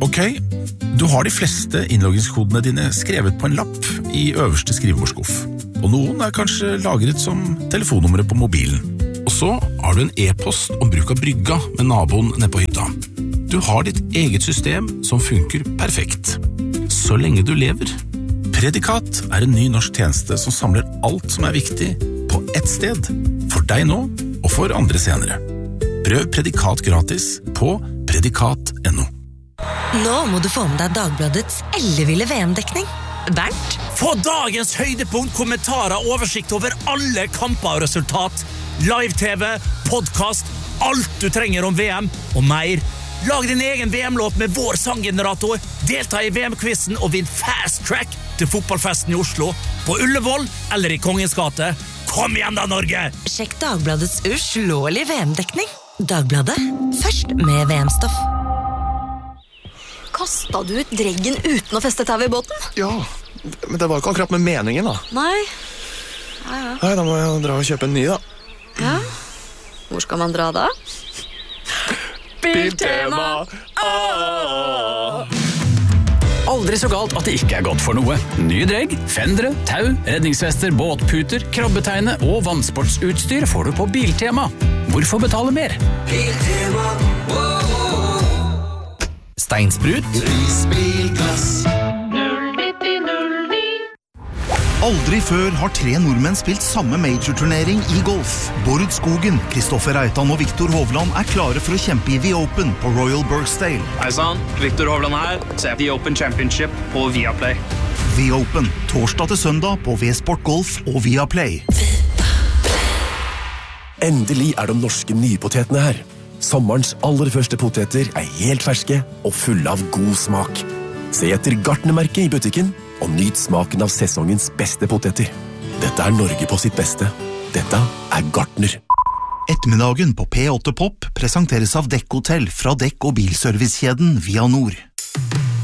Ok, du har de fleste innloggingskodene dine skrevet på en lapp i øverste skrivebordsskuff, og noen kanskje lagret som telefonnummeret på mobilen. Og så har du en e-post om bruk av brygga med naboen nede på hytta. Du har ditt eget system som funker perfekt, så lenge du lever. Predikat en ny norsk tjeneste som samler alt som viktig på ett sted, for deg nå og for andre senere. Prøv Predikat gratis på predikat.no. Nå må du få med deg Dagbladets elleville VM-dekning. Bernt? Få dagens høydepunkt, kommentarer, oversikt over alle kamper og resultat. Live-TV, podcast, alt du trenger om VM og mer. Lag din egen VM-låt med vår sanggenerator. Delta i VM-quizen og vinn fast track til fotballfesten i Oslo, på Ullevål eller i Kongens gate. Kom igjen da, Norge! Sjekk Dagbladets uslåelige VM-dekning. Dagbladet, først med VM-stoff. Kastet du ut dreggen uten å feste tau i båten? Ja, men det var ikke akkurat med meningen da. Nei. Nei, da må jeg dra og kjøpe en ny da. Ja? Hvor skal man dra da? Biltema! Aldri så galt at det ikke godt for noe. Nye dregg, fendere, tau, redningsvester, båtputer, krabbeteine og vannsportsutstyr får du på Biltema. Hvorfor betale mer? Biltema, Steinsprut, Risbilglass. 09009. Aldri før har 3 nordmenn spilt samme major-turnering i golf. Bård Skogen, Kristoffer Reitan og Viktor Hovland klare for å kjempe i The Open på Royal Birkdale. Hei sann, Viktor Hovland her. Se The Open Championship på Viaplay. The Open, torsdag til søndag på V-Sport Golf og Viaplay. Endelig de norske nypotetene her. Sommerens aller første poteter helt ferske og fulle av god smak. Se etter Gartnermerket i butikken og nyt smaken av sesongens beste poteter. Dette Norge på sitt beste. Dette Gartner. Ettermiddagen på P8 Pop presenteres av Dekk Hotel fra dekk- og bilservicekjeden Via Nord.